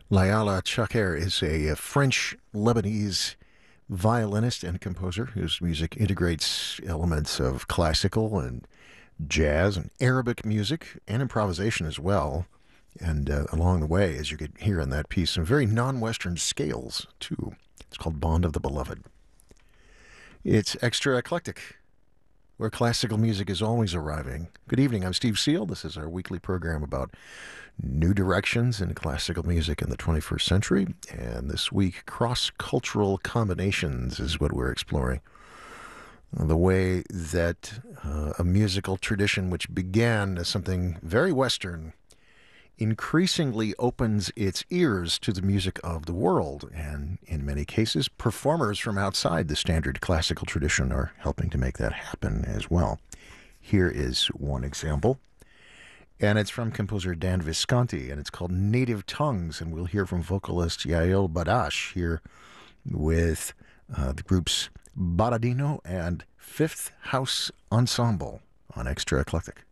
Layala Chaker is a French-Lebanese violinist and composer whose music integrates elements of classical and jazz and Arabic music and improvisation as well. And along the way, as you could hear in that piece, some very non-Western scales, too. It's called Bond of the Beloved. It's extra eclectic, where classical music is always arriving. Good evening, I'm Steve Seal. This is our weekly program about new directions in classical music in the 21st century. And this week, cross-cultural combinations is what we're exploring. The way that a musical tradition which began as something very Western increasingly opens its ears to the music of the world. And in many cases, performers from outside the standard classical tradition are helping to make that happen as well. Here is one example. And it's from composer Dan Visconti, and it's called Native Tongues. And we'll hear from vocalist Yael Badash here with the groups Baradino and Fifth House Ensemble on Extra Eclectic.